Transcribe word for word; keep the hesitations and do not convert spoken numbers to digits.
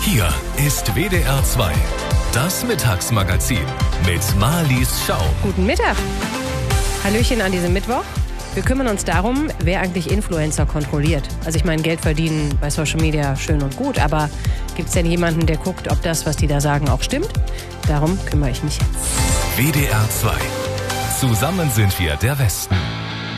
Hier ist W D R zwei, das Mittagsmagazin mit Marlies Schau. Guten Mittag. Hallöchen an diesem Mittwoch. Wir kümmern uns darum, wer eigentlich Influencer kontrolliert. Also ich meine, Geld verdienen bei Social Media schön und gut, aber gibt es denn jemanden, der guckt, ob das, was die da sagen, auch stimmt? Darum kümmere ich mich jetzt. W D R zwei. Zusammen sind wir der Westen.